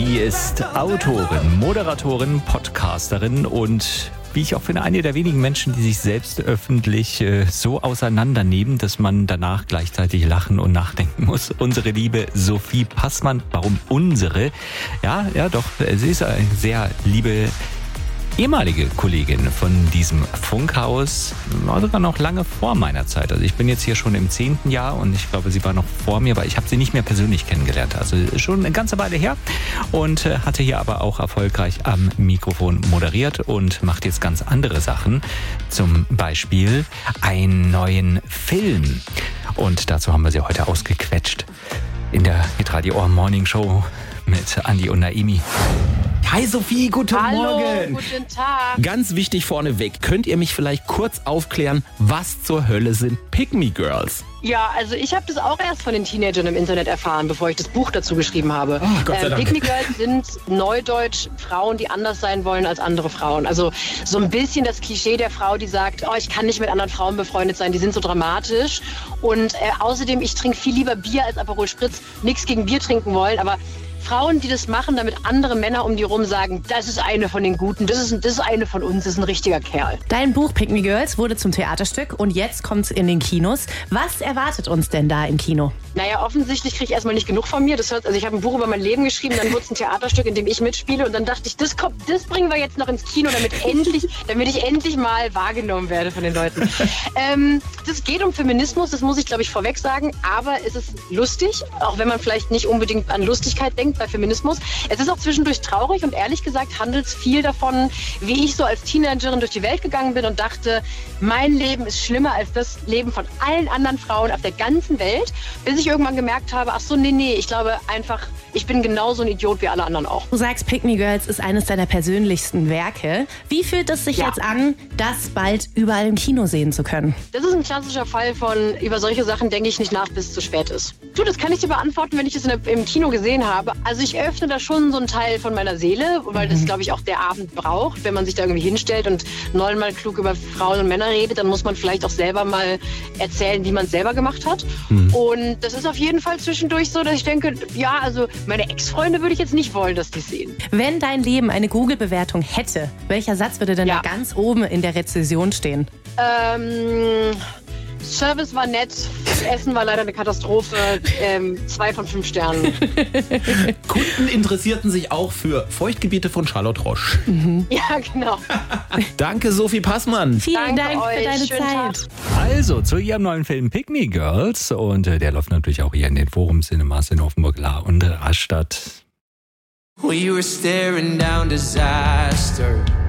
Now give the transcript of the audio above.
Sie ist Autorin, Moderatorin, Podcasterin und wie ich auch finde, eine der wenigen Menschen, die sich selbst öffentlich so auseinandernehmen, dass man danach gleichzeitig lachen und nachdenken muss. Unsere liebe Sophie Passmann. Warum unsere? Ja, doch, sie ist eine sehr liebe ehemalige Kollegin von diesem Funkhaus, war sogar noch lange vor meiner Zeit. Also ich bin jetzt hier schon im 10. Jahr und ich glaube, sie war noch vor mir, weil ich habe sie nicht mehr persönlich kennengelernt. Also schon eine ganze Weile her und hatte hier aber auch erfolgreich am Mikrofon moderiert und macht jetzt ganz andere Sachen. Zum Beispiel einen neuen Film. Und dazu haben wir sie heute ausgequetscht in der Hitradio Ohr Morning Show mit Andi und Naimi. Hi Sophie, guten Morgen. Hallo, guten Tag. Ganz wichtig vorneweg, könnt ihr mich vielleicht kurz aufklären, was zur Hölle sind Pick-Me-Girls? Ja, also ich habe das auch erst von den Teenagern im Internet erfahren, bevor ich das Buch dazu geschrieben habe. Oh, Gott sei Dank. Pick-Me-Girls sind neudeutsch Frauen, die anders sein wollen als andere Frauen. Also so ein bisschen das Klischee der Frau, die sagt, ich kann nicht mit anderen Frauen befreundet sein, die sind so dramatisch. Und außerdem, ich trinke viel lieber Bier als Aperol Spritz. Nichts gegen Bier trinken wollen, aber Frauen, die das machen, damit andere Männer um die rum sagen, das ist eine von den Guten, das ist eine von uns, das ist ein richtiger Kerl. Dein Buch Pick Me Girls wurde zum Theaterstück und jetzt kommt es in den Kinos. Was erwartet uns denn da im Kino? Naja, offensichtlich kriege ich erstmal nicht genug von mir. Also ich habe ein Buch über mein Leben geschrieben, dann wurde es ein Theaterstück, in dem ich mitspiele und dann dachte ich, das bringen wir jetzt noch ins Kino, damit ich endlich mal wahrgenommen werde von den Leuten. Das geht um Feminismus, das muss ich glaube ich vorweg sagen, aber es ist lustig, auch wenn man vielleicht nicht unbedingt an Lustigkeit denkt bei Feminismus. Es ist auch zwischendurch traurig und ehrlich gesagt handelt es viel davon, wie ich so als Teenagerin durch die Welt gegangen bin und dachte, mein Leben ist schlimmer als das Leben von allen anderen Frauen auf der ganzen Welt, bis ich irgendwann gemerkt habe, ach so, nee, ich glaube einfach, ich bin genauso ein Idiot wie alle anderen auch. Du sagst, Pick Me Girls ist eines deiner persönlichsten Werke. Wie fühlt es sich jetzt an, das bald überall im Kino sehen zu können? Das ist ein klassischer Fall von, über solche Sachen denke ich nicht nach, bis es zu spät ist. Du, das kann ich dir beantworten, wenn ich es im Kino gesehen habe. Also ich öffne da schon so einen Teil von meiner Seele, weil das, glaube ich, auch der Abend braucht. Wenn man sich da irgendwie hinstellt und neunmal klug über Frauen und Männer redet, dann muss man vielleicht auch selber mal erzählen, wie man es selber gemacht hat. Und das ist auf jeden Fall zwischendurch so, dass ich denke, ja, also meine Ex-Freunde würde ich jetzt nicht wollen, dass die sehen. Wenn dein Leben eine Google-Bewertung hätte, welcher Satz würde denn da ganz oben in der Rezension stehen? Service war nett, Essen war leider eine Katastrophe, 2 von 5 Sternen. Kunden interessierten sich auch für Feuchtgebiete von Charlotte Roche. Ja, genau. Danke Sophie Passmann. Vielen Danke Dank für euch. deine Schönen Zeit. Tag. Also zu ihrem neuen Film Pick Me Girls und der läuft natürlich auch hier in den Forum-Cinemas in Offenburg, Lahr und Rastatt. We were staring down disaster.